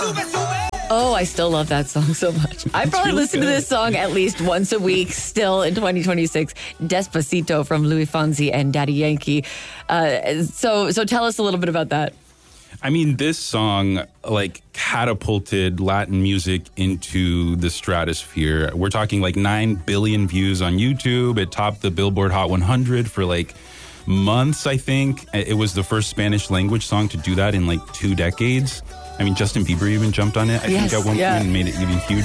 Oh, I still love that song so much. I probably really listen to good. this song at least once a week still in 2026. Despacito from Louis Fonsi and Daddy Yankee. So tell us a little bit about that. I mean, this song like catapulted Latin music into the stratosphere. We're talking like 9 billion views on YouTube. It topped the Billboard Hot 100 for like months, I think. It was the first Spanish language song to do that in like 2 decades. I mean, Justin Bieber even jumped on it, I think, at one point and made it even huge.